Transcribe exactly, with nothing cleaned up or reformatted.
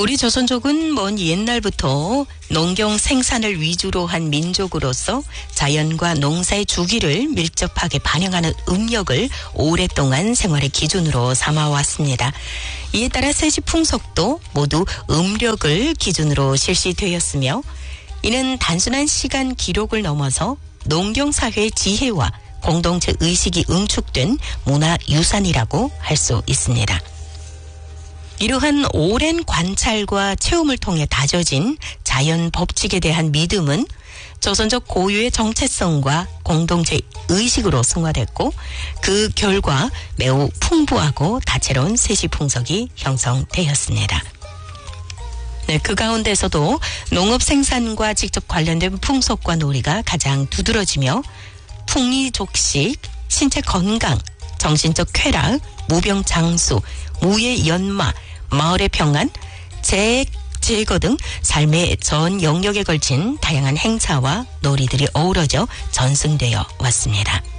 우리 조선족은 먼 옛날부터 농경 생산을 위주로 한 민족으로서 자연과 농사의 주기를 밀접하게 반영하는 음력을 오랫동안 생활의 기준으로 삼아왔습니다. 이에 따라 세시풍속도 모두 음력을 기준으로 실시되었으며 이는 단순한 시간 기록을 넘어서 농경사회의 지혜와 공동체 의식이 응축된 문화유산이라고 할 수 있습니다. 이러한 오랜 관찰과 체험을 통해 다져진 자연 법칙에 대한 믿음은 조선족 고유의 정체성과 공동체 의식으로 승화됐고 그 결과 매우 풍부하고 다채로운 세시풍속이 형성되었습니다. 네, 그 가운데서도 농업 생산과 직접 관련된 풍속과 놀이가 가장 두드러지며 풍리족식, 신체 건강, 정신적 쾌락, 무병장수, 무의 연마, 마을의 평안, 재해, 제거 등 삶의 전 영역에 걸친 다양한 행사와 놀이들이 어우러져 전승되어 왔습니다.